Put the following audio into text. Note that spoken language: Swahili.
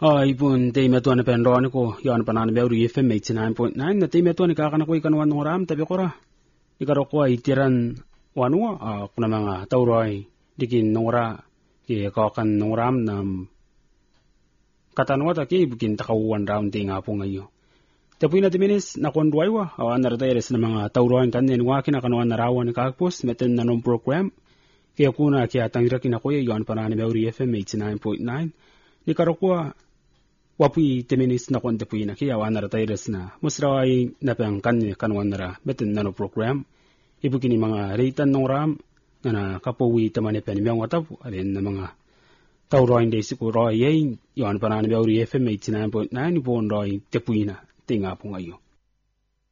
Ibun te metuan pendon ko yon panan beuri FM 89.9 na te metuan ka kana ko ikan wan ngoram tabi kora ikaro ko itiran wanua kuna mga tauroi dikin nora ki ka kan ngoram nam katanwa ta ki bikin takawan round ting apo ngayo tapi na diminis na konduaiwa awan nartayres na mga tauroi kan nen wa kina kanwan narawan ka post meten nanom program ki kuna ki atangira kina ko yon panan beuri FM 89.9 ikaro ko wapi teminis na konte puina ki awan nartayres na musrawai na pangkan kanwan nara meten nano program ibukini mga reitan nongram na kapowi tamane pen myang watap alen na mga tauroin de siguro ay yon panan beuri FM 89.9 ibon roi tepuina tinga po ngayo